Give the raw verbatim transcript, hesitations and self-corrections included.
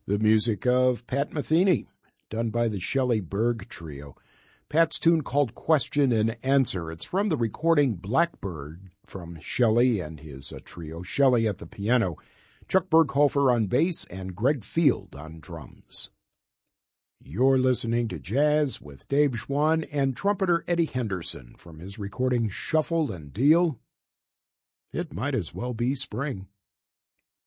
The music of Pat Metheny, done by the Shelley Berg Trio. Pat's tune called Question and Answer. It's from the recording Blackbird from Shelley and his uh, trio. Shelley at the piano, Chuck Berghofer on bass, and Greg Field on drums. You're listening to Jazz with Dave Schwann and trumpeter Eddie Henderson from his recording Shuffle and Deal. It might as well be spring.